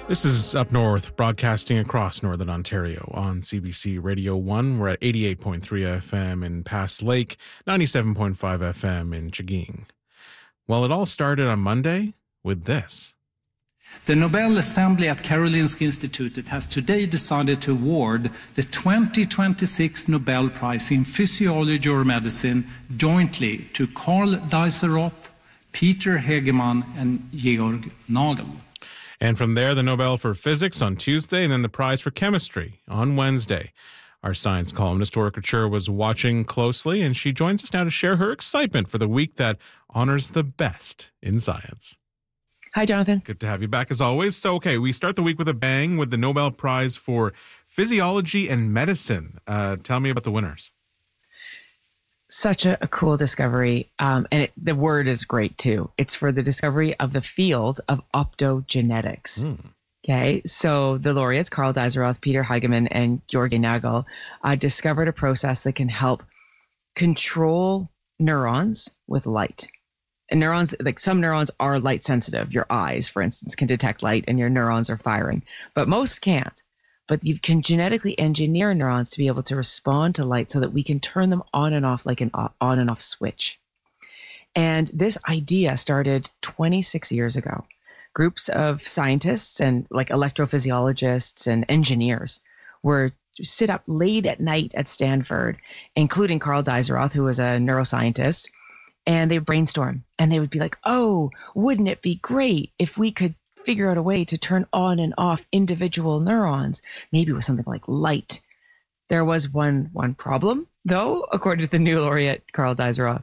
This is Up North, broadcasting across Northern Ontario on CBC Radio 1. We're at 88.3 FM in Pass Lake, 97.5 FM in Chaging. Well, it all started on Monday with this. The Nobel Assembly at Karolinska Institutet has today decided to award the 2026 Nobel Prize in Physiology or Medicine jointly to Karl Dieseroth, Peter Hegemann, and Georg Nagel. And from there, the Nobel for Physics on Tuesday, and then the prize for Chemistry on Wednesday. Our science columnist, Ulrika Chur, was watching closely, and she joins us now to share her excitement for the week that honors the best in science. Hi, Jonathan. Good to have you back as always. So, okay, we start the week with a bang with the Nobel Prize for Physiology and Medicine. Tell me about the winners. Such a cool discovery. And the word is great, too. It's for the discovery of the field of optogenetics. Okay, so the laureates, Karl Dieseroth, Peter Hegemann, and Georg Nagel, discovered a process that can help control neurons with light. And neurons, like some neurons are light sensitive. Your eyes, for instance, can detect light and your neurons are firing, but most can't. But you can genetically engineer neurons to be able to respond to light so that we can turn them on and off like an on and off switch. And this idea started 26 years ago. Groups of scientists and like electrophysiologists and engineers were sit up late at night at Stanford, including Karl Dieseroth, who was a neuroscientist, and they would brainstorm and they would be like, oh, wouldn't it be great if we could figure out a way to turn on and off individual neurons, maybe with something like light. There was one problem, though, according to the new laureate, Karl Dieseroth.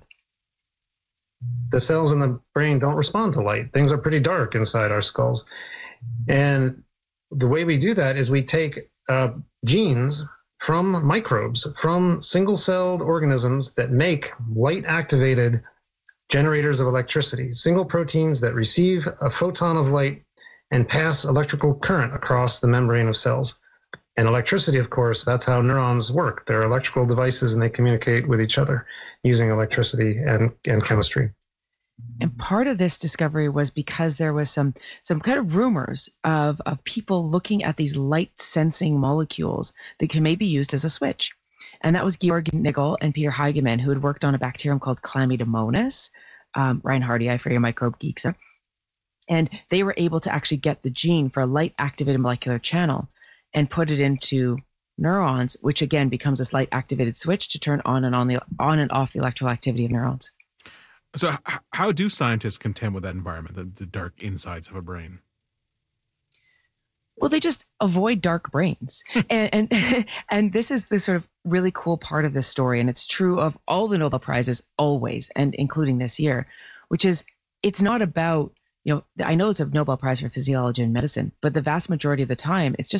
The cells in the brain don't respond to light. Things are pretty dark inside our skulls. And the way we do that is we take genes from microbes, from single-celled organisms that make light-activated generators of electricity, single proteins that receive a photon of light and pass electrical current across the membrane of cells. And electricity, of course, that's how neurons work. They're electrical devices and they communicate with each other using electricity and chemistry. And part of this discovery was because there was some kind of rumors of people looking at these light sensing molecules that can maybe be used as a switch. And that was Georg Nagel and Peter Hegemann, who had worked on a bacterium called Chlamydomonas, Ryan Hardy, for your microbe geeks. And they were able to actually get the gene for a light-activated molecular channel and put it into neurons, which again becomes this light-activated switch to turn on and off the electrical activity of neurons. So how do scientists contend with that environment, the dark insides of a brain? Well, they just avoid dark brains. and this is the sort of really cool part of this story, and it's true of all the Nobel Prizes always, and including this year, which is it's not about, I know it's a Nobel Prize for Physiology and Medicine, but the vast majority of the time, it's